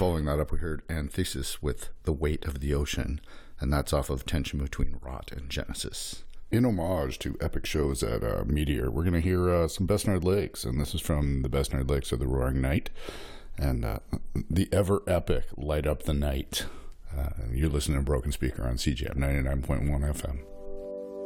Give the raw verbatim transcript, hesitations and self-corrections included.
following that up, we heard Antithesis with The Weight of the Ocean, and that's off of Tension Between Rot and Genesis. In homage to epic shows at uh, Meteor, we're going to hear uh, some Bestnard Lakes, and this is from the Bestnard Lakes of the Roaring Night, and uh, the ever-epic Light Up the Night. Uh, you're listening to Broken Speaker on C J M ninety-nine point one F M.